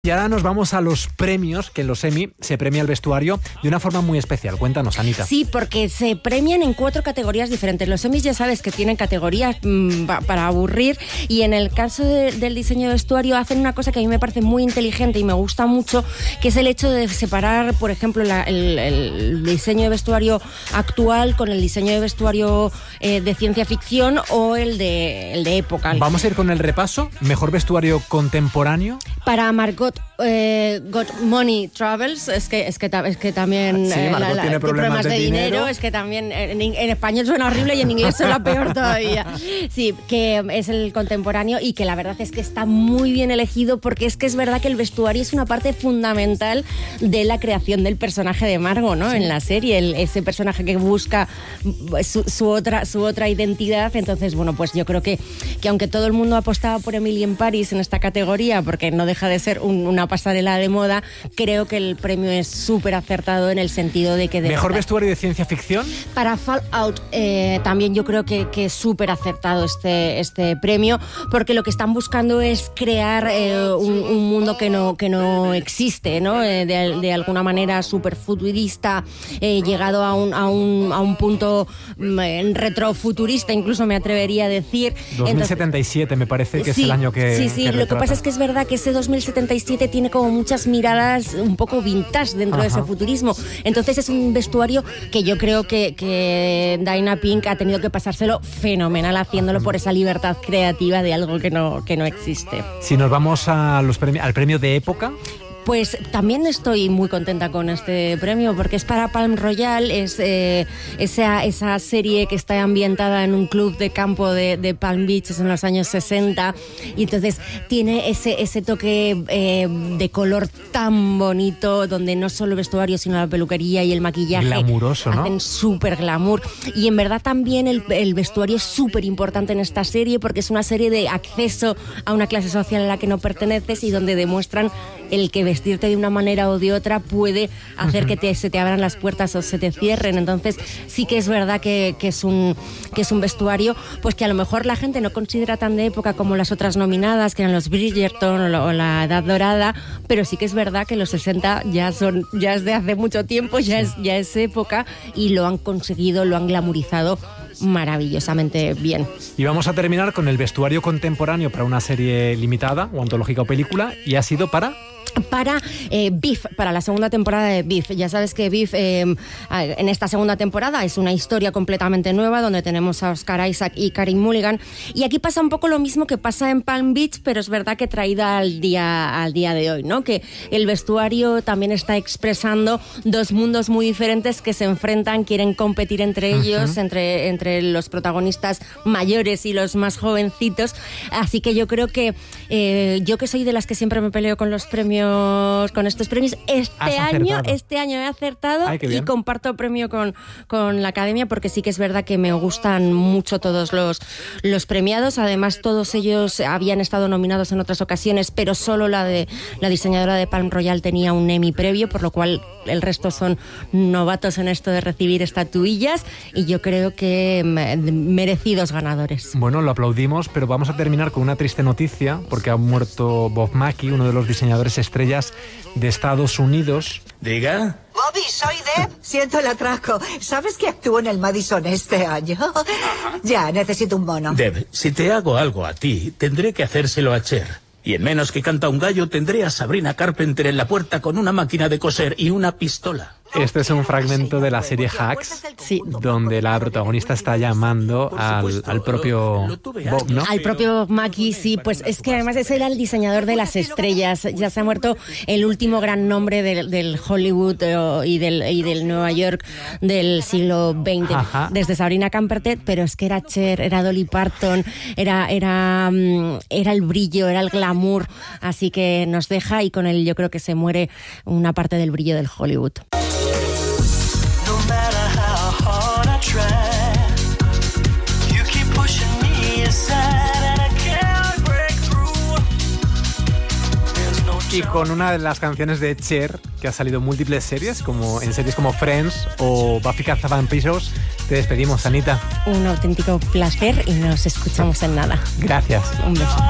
Y ahora nos vamos a los premios, que en los Emmy se premia el vestuario de una forma muy especial. Cuéntanos, Anita. Sí, porque se premian en 4 categorías diferentes. Los Emmys ya sabes que tienen categorías para aburrir, y en el caso del diseño de vestuario hacen una cosa que a mí me parece muy inteligente y me gusta mucho, que es el hecho de separar, por ejemplo, el diseño de vestuario actual con el diseño de vestuario de ciencia ficción o el de época. Vamos a ir con el repaso. Mejor vestuario contemporáneo. Para Margot Got Money Travels, es que también sí, Margot tiene problemas de dinero. Es que también en español suena horrible y en inglés suena peor todavía. Sí, que es el contemporáneo y que la verdad es que está muy bien elegido, porque es que es verdad que el vestuario es una parte fundamental de la creación del personaje de Margot, ¿no? Sí. En la serie, ese personaje que busca su otra identidad. Entonces, bueno, pues yo creo que aunque todo el mundo apostaba por Emily in Paris en esta categoría, porque no deja de ser una pasarela de moda, creo que el premio es súper acertado en el sentido de que... ¿Mejor vestuario de ciencia ficción? Para Fallout también yo creo que es súper acertado este premio, porque lo que están buscando es crear un mundo que no existe, ¿no? De alguna manera súper futurista, llegado a un punto retrofuturista, incluso me atrevería a decir. 2077 Entonces, me parece que sí, es el año que... Sí, lo que pasa es que es verdad que ese 2077 tiene como muchas miradas un poco vintage dentro de ese futurismo. Entonces es un vestuario que yo creo que Dana Pink ha tenido que pasárselo fenomenal haciéndolo por esa libertad creativa de algo que no existe. Si nos vamos al premio de época... Pues también estoy muy contenta con este premio, porque es para Palm Royal, es esa serie que está ambientada en un club de campo de Palm Beach en los años 60, y entonces tiene ese toque de color tan bonito, donde no solo el vestuario sino la peluquería y el maquillaje glamuroso, ¿no? Hacen súper glamour, y en verdad también el vestuario es súper importante en esta serie, porque es una serie de acceso a una clase social a la que no perteneces y donde demuestran el que vestirte de una manera o de otra puede hacer que se te abran las puertas o se te cierren. Entonces sí que es verdad que es un vestuario pues que a lo mejor la gente no considera tan de época como las otras nominadas, que eran los Bridgerton o la Edad Dorada, pero sí que es verdad que los 60 ya es de hace mucho tiempo, ya es época, y lo han conseguido, lo han glamurizado maravillosamente bien. Y vamos a terminar con el vestuario contemporáneo para una serie limitada o antológica o película, y ha sido para Beef, para la segunda temporada de Beef. Ya sabes que Beef en esta segunda temporada es una historia completamente nueva, donde tenemos a Oscar Isaac y Carey Mulligan, y aquí pasa un poco lo mismo que pasa en Palm Beach, pero es verdad que traída al día de hoy, ¿no? Que el vestuario también está expresando dos mundos muy diferentes que se enfrentan, quieren competir entre ellos, entre los protagonistas mayores y los más jovencitos. Así que yo creo que yo, que soy de las que siempre me peleo con los premios, con estos premios, este año he acertado. Ay, y comparto premio con la Academia, porque sí que es verdad que me gustan mucho todos los premiados. Además, todos ellos habían estado nominados en otras ocasiones, pero solo la diseñadora de Palm Royal tenía un Emmy previo, por lo cual el resto son novatos en esto de recibir estatuillas, y yo creo que merecidos ganadores. Bueno, lo aplaudimos, pero vamos a terminar con una triste noticia, porque ha muerto Bob Mackie, uno de los diseñadores estrellas de Estados Unidos. Diga. Bobby, soy Deb. Siento el atraco. ¿Sabes que actúo en el Madison este año? Ya, necesito un mono. Deb, si te hago algo a ti, tendré que hacérselo a Cher. Y en menos que canta un gallo, tendré a Sabrina Carpenter en la puerta con una máquina de coser y una pistola. Este es un fragmento de la serie Hacks, sí, donde la protagonista está llamando al propio Bob, ¿no? Al propio Mackie, sí, pues es que además ese era el diseñador de las estrellas. Ya se ha muerto el último gran nombre del Hollywood y del Nueva York del siglo XX. Ajá. Desde Sabrina Carpenter, pero es que era Cher, era Dolly Parton, era el brillo, era el glamour. Así que nos deja, y con él yo creo que se muere una parte del brillo del Hollywood. Y con una de las canciones de Cher, que ha salido en múltiples series, como en series como Friends o Buffy Cazavampiros, te despedimos, Anita. Un auténtico placer, y nos escuchamos en nada. Gracias. Un beso.